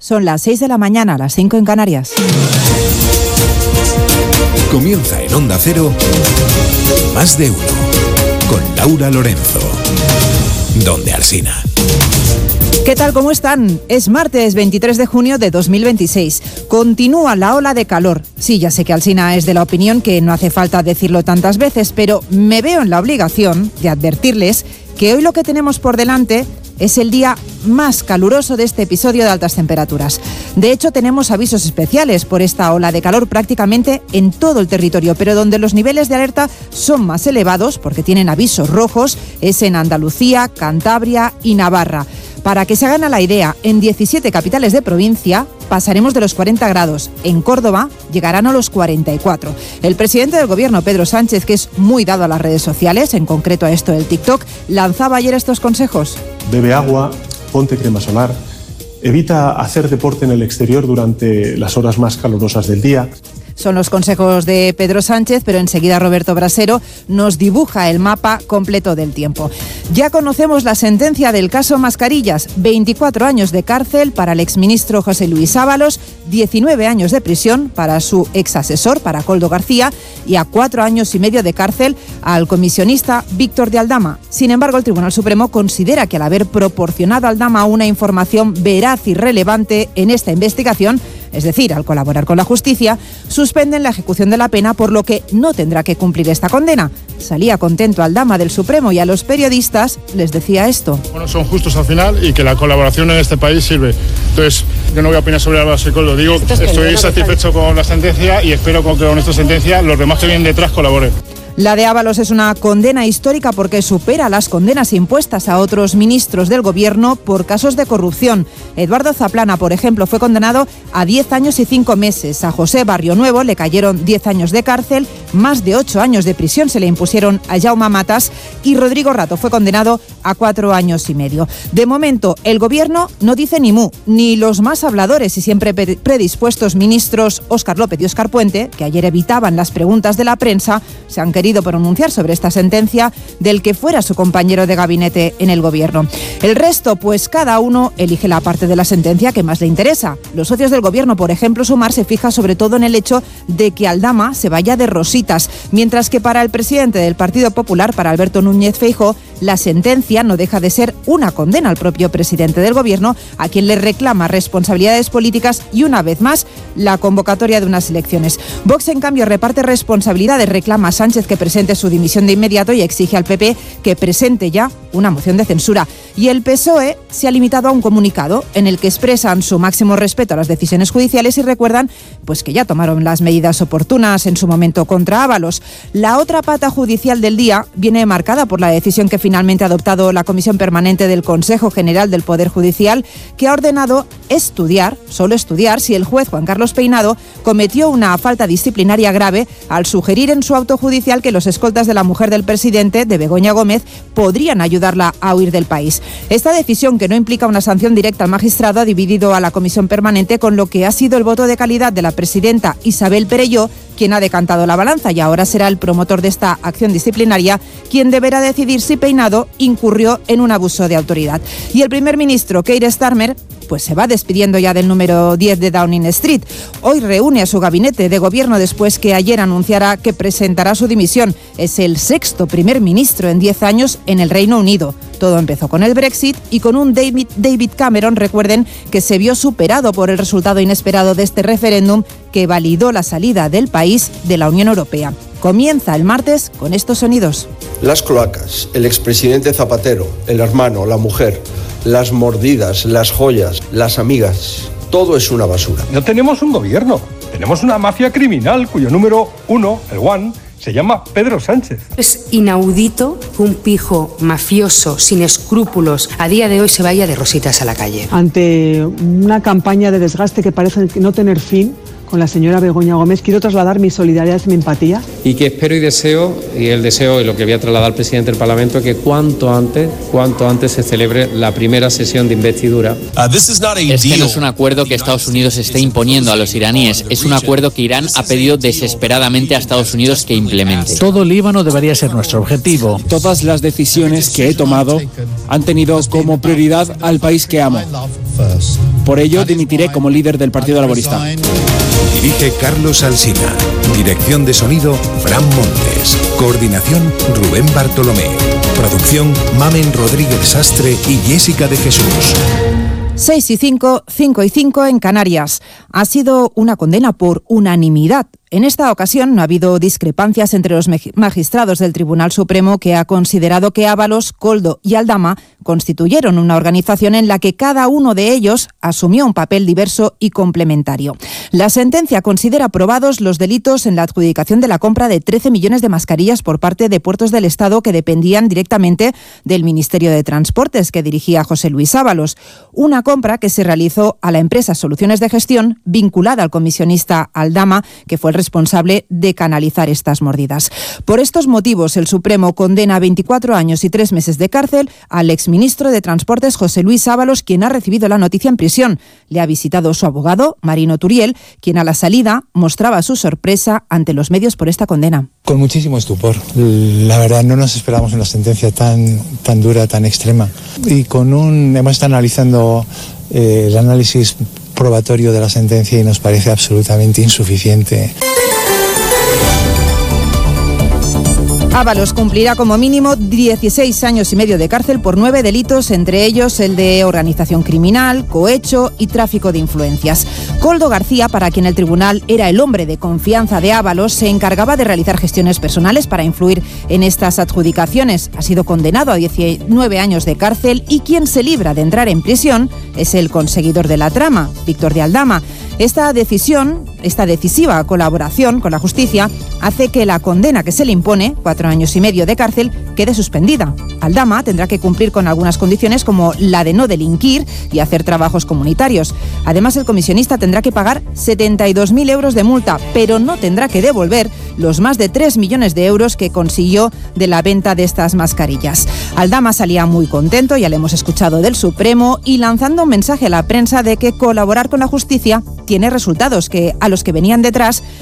Son las 6 de la mañana, las 5 en Canarias. Comienza en Onda Cero, Más de Uno, con Laura Lorenzo. Donde Alsina. ¿Qué tal? ¿Cómo están? Es martes 23 de junio de 2026. Continúa la ola de calor. Sí, ya sé que Alsina es de la opinión que no hace falta decirlo tantas veces, pero me veo en la obligación de advertirles que hoy lo que tenemos por delante es el día más caluroso de este episodio de altas temperaturas. De hecho, tenemos avisos especiales por esta ola de calor prácticamente en todo el territorio, pero donde los niveles de alerta son más elevados, porque tienen avisos rojos, es en Andalucía, Cantabria y Navarra. Para que se hagan a la idea, en 17 capitales de provincia pasaremos de los 40 grados. En Córdoba llegarán a los 44. El presidente del gobierno, Pedro Sánchez, que es muy dado a las redes sociales, en concreto a esto del TikTok, lanzaba ayer estos consejos. Bebe agua, ponte crema solar, evita hacer deporte en el exterior durante las horas más calurosas del día. Son los consejos de Pedro Sánchez, pero enseguida Roberto Brasero nos dibuja el mapa completo del tiempo. Ya conocemos la sentencia del caso Mascarillas, 24 años de cárcel para el exministro José Luis Ábalos, 19 años de prisión para su exasesor, para Koldo García, y a 4 años y medio de cárcel al comisionista Víctor de Aldama. Sin embargo, el Tribunal Supremo considera que al haber proporcionado a Aldama una información veraz y relevante en esta investigación, es decir, al colaborar con la justicia, suspenden la ejecución de la pena, por lo que no tendrá que cumplir esta condena. Salía contento Aldama del Supremo y a los periodistas les decía esto. Bueno, son justos al final y que la colaboración en este país sirve. Entonces, yo no voy a opinar sobre Ábalos y Koldo. Digo, estoy satisfecho con la sentencia y espero que con esta sentencia los demás que vienen detrás colaboren. La de Ábalos es una condena histórica porque supera las condenas impuestas a otros ministros del gobierno por casos de corrupción. Eduardo Zaplana, por ejemplo, fue condenado a 10 años y 5 meses. A José Barrionuevo le cayeron 10 años de cárcel, más de 8 años de prisión se le impusieron a Jaume Matas y Rodrigo Rato fue condenado a 4 años y medio. De momento, el gobierno no dice ni mu, ni los más habladores y siempre predispuestos ministros Óscar López y Óscar Puente, que ayer evitaban las preguntas de la prensa, se han querido pronunciar sobre esta sentencia del que fuera su compañero de gabinete en el gobierno. El resto, pues cada uno elige la parte de la sentencia que más le interesa. Los socios del gobierno, por ejemplo, Sumar se fija sobre todo en el hecho de que Aldama se vaya de rositas, mientras que para el presidente del Partido Popular, para Alberto Núñez Feijóo, la sentencia no deja de ser una condena al propio presidente del gobierno, a quien le reclama responsabilidades políticas y, una vez más, la convocatoria de unas elecciones. Vox, en cambio, reparte responsabilidades, reclama a Sánchez que presente su dimisión de inmediato y exige al PP que presente ya una moción de censura. Y el PSOE se ha limitado a un comunicado en el que expresan su máximo respeto a las decisiones judiciales y recuerdan pues que ya tomaron las medidas oportunas en su momento contra Ábalos. La otra pata judicial del día viene marcada por la decisión que finalmente ha adoptado la Comisión Permanente del Consejo General del Poder Judicial, que ha ordenado solo estudiar, si el juez Juan Carlos Peinado cometió una falta disciplinaria grave al sugerir en su auto judicial que los escoltas de la mujer del presidente, de Begoña Gómez, podrían ayudarla a huir del país. Esta decisión, que no implica una sanción directa al magistrado, ha dividido a la Comisión Permanente, con lo que ha sido el voto de calidad de la presidenta Isabel Perelló quien ha decantado la balanza, y ahora será el promotor de esta acción disciplinaria quien deberá decidir si Peinado incurrió en un abuso de autoridad. Y el primer ministro, Keir Starmer, pues se va despidiendo ya del número 10 de Downing Street. Hoy reúne a su gabinete de gobierno después que ayer anunciara que presentará su dimisión. Es el sexto primer ministro en 10 años en el Reino Unido. Todo empezó con el Brexit y con un David Cameron, recuerden, que se vio superado por el resultado inesperado de este referéndum que validó la salida del país de la Unión Europea. Comienza el martes con estos sonidos. Las cloacas, el expresidente Zapatero, el hermano, la mujer, las mordidas, las joyas, las amigas, todo es una basura. No tenemos un gobierno, tenemos una mafia criminal cuyo número 1, el One, se llama Pedro Sánchez. Es inaudito que un pijo mafioso sin escrúpulos a día de hoy se vaya de rositas a la calle. Ante una campaña de desgaste que parece no tener fin con la señora Begoña Gómez, quiero trasladar mi solidaridad y mi empatía. Y que espero y deseo, y lo que voy a trasladar al presidente del Parlamento, es que cuanto antes se celebre la primera sesión de investidura. Es que no es un acuerdo que Estados Unidos esté imponiendo a los iraníes, es un acuerdo que Irán ha pedido desesperadamente a Estados Unidos que implemente. Todo Líbano debería ser nuestro objetivo. Todas las decisiones que he tomado han tenido como prioridad al país que amo. Por ello, dimitiré como líder del Partido Laborista. Dirige Carlos Alsina. Dirección de sonido, Fran Montes. Coordinación, Rubén Bartolomé. Producción, Mamen Rodríguez Sastre y Jessica de Jesús. 6 y 5, 5 y 5 en Canarias. Ha sido una condena por unanimidad. En esta ocasión no ha habido discrepancias entre los magistrados del Tribunal Supremo, que ha considerado que Ábalos, Koldo y Aldama constituyeron una organización en la que cada uno de ellos asumió un papel diverso y complementario. La sentencia considera probados los delitos en la adjudicación de la compra de 13 millones de mascarillas por parte de puertos del Estado que dependían directamente del Ministerio de Transportes, que dirigía José Luis Ábalos. Una compra que se realizó a la empresa Soluciones de Gestión, vinculada al comisionista Aldama, que fue el responsable de canalizar estas mordidas. Por estos motivos, el Supremo condena a 24 años y 3 meses de cárcel al exministro de Transportes José Luis Ábalos, quien ha recibido la noticia en prisión. Le ha visitado su abogado, Marino Turiel, quien a la salida mostraba su sorpresa ante los medios por esta condena. Con muchísimo estupor. La verdad, no nos esperábamos una sentencia tan dura, tan extrema. Y hemos estado analizando el análisis probatorio de la sentencia y nos parece absolutamente insuficiente. Ábalos cumplirá como mínimo 16 años y medio de cárcel por 9 delitos, entre ellos el de organización criminal, cohecho y tráfico de influencias. Koldo García, para quien el tribunal era el hombre de confianza de Ábalos, se encargaba de realizar gestiones personales para influir en estas adjudicaciones. Ha sido condenado a 19 años de cárcel y quien se libra de entrar en prisión es el conseguidor de la trama, Víctor de Aldama. Esta decisiva colaboración con la justicia hace que la condena que se le impone, 4 años y medio de cárcel, quede suspendida. Aldama tendrá que cumplir con algunas condiciones, como la de no delinquir y hacer trabajos comunitarios. Además, el comisionista tendrá que pagar 72.000 euros de multa, pero no tendrá que devolver los más de 3 millones de euros que consiguió de la venta de estas mascarillas. Aldama salía muy contento, ya le hemos escuchado, del Supremo, y lanzando un mensaje a la prensa de que colaborar con la justicia tiene resultados, que a los que venían detrás